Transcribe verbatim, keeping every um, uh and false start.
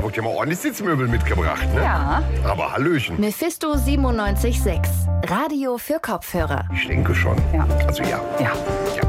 Da wird ja mal ordentlich Sitzmöbel mitgebracht, ne? Ja. Aber Hallöchen. Mephisto siebenundneunzig Komma sechs. Radio für Kopfhörer. Ich denke schon. Ja. Also ja. Ja. Ja.